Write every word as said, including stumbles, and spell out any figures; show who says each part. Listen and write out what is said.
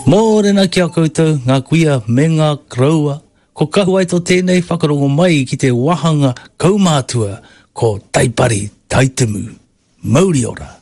Speaker 1: Mōrena kia koutou, ngā kuia me ngā kraua, ko kahua to tēnei whakarongo mai ki te wahanga kaumātua ko Taipari Taitumu. Mauri ora.